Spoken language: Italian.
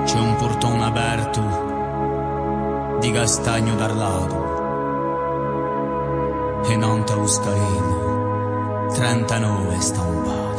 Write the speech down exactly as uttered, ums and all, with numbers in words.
C'è un portone aperto di castagno d'arlato e non te lo scalino trentanove stampato.